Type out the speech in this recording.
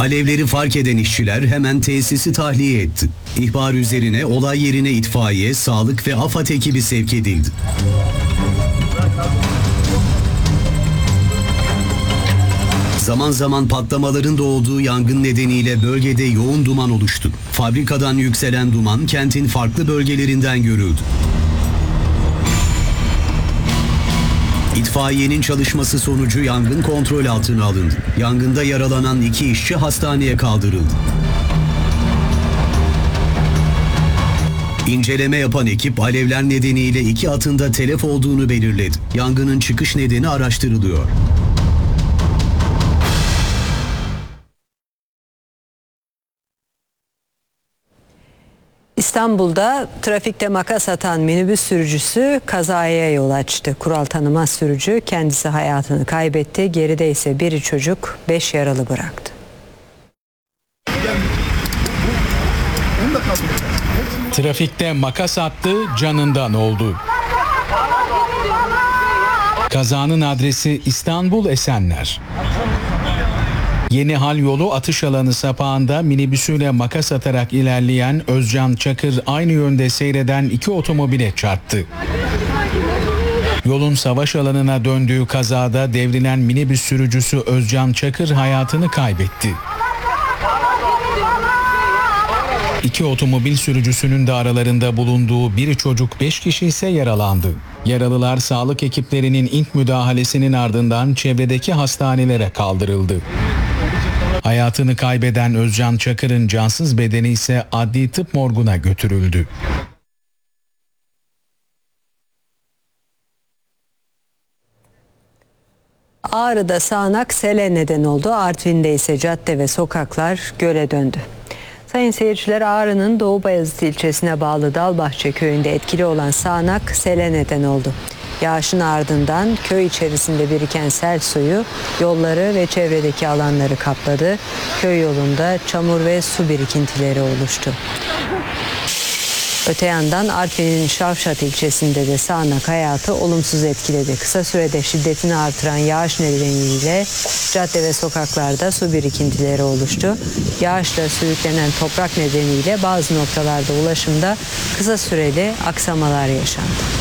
Alevleri fark eden işçiler hemen tesisi tahliye etti. İhbar üzerine olay yerine itfaiye, sağlık ve AFAD ekibi sevk edildi. Zaman zaman patlamaların da olduğu yangın nedeniyle bölgede yoğun duman oluştu. Fabrikadan yükselen duman kentin farklı bölgelerinden görüldü. İtfaiyenin çalışması sonucu yangın kontrol altına alındı. Yangında yaralanan 2 işçi hastaneye kaldırıldı. İnceleme yapan ekip alevler nedeniyle 2 atın da telef olduğunu belirledi. Yangının çıkış nedeni araştırılıyor. İstanbul'da trafikte makas atan minibüs sürücüsü kazaya yol açtı. Kural tanımaz sürücü kendisi hayatını kaybetti. Geride ise bir çocuk 5 yaralı bıraktı. Trafikte makas attı, canından oldu. Kazanın adresi İstanbul Esenler. Yeni Hal Yolu atış alanı sapağında minibüsüyle makas atarak ilerleyen Özcan Çakır aynı yönde seyreden 2 otomobile çarptı. Yolun savaş alanına döndüğü kazada devrilen minibüs sürücüsü Özcan Çakır hayatını kaybetti. 2 otomobil sürücüsünün de aralarında bulunduğu bir çocuk 5 kişi ise yaralandı. Yaralılar sağlık ekiplerinin ilk müdahalesinin ardından çevredeki hastanelere kaldırıldı. Hayatını kaybeden Özcan Çakır'ın cansız bedeni ise adli tıp morguna götürüldü. Ağrı'da sağanak sele neden oldu. Artvin'de ise cadde ve sokaklar göle döndü. Sayın seyirciler, Ağrı'nın Doğu Bayazıt ilçesine bağlı Dalbahçe köyünde etkili olan sağanak sele neden oldu. Yağışın ardından köy içerisinde biriken sel suyu yolları ve çevredeki alanları kapladı. Köy yolunda çamur ve su birikintileri oluştu. Öte yandan Artvin'in Şavşat ilçesinde de sağanak hayatı olumsuz etkiledi. Kısa sürede şiddetini artıran yağış nedeniyle cadde ve sokaklarda su birikintileri oluştu. Yağışla sürüklenen toprak nedeniyle bazı noktalarda ulaşımda kısa süreli aksamalar yaşandı.